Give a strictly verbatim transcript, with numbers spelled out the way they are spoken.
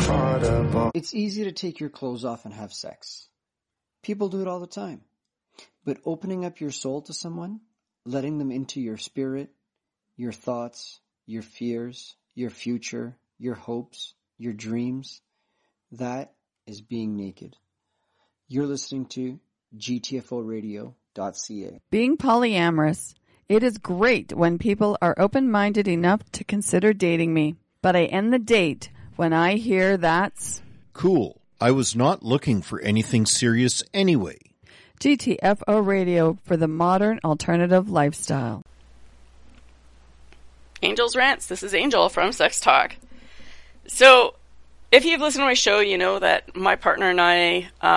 It's easy to take your clothes off and have sex. People do it all the time. But opening up your soul to someone, letting them into your spirit, your thoughts, your fears, your future, your hopes, your dreams, that is being naked. You're listening to G T F O radio dot C A. Being polyamorous, it is great when people are open-minded enough to consider dating me. But I end the date when I hear that's... Cool. I was not looking for anything serious anyway. G T F O Radio for the modern alternative lifestyle. Angel's Rants. This is Angel from Sex Talk. So, if you've listened to my show, you know that my partner and I... Uh,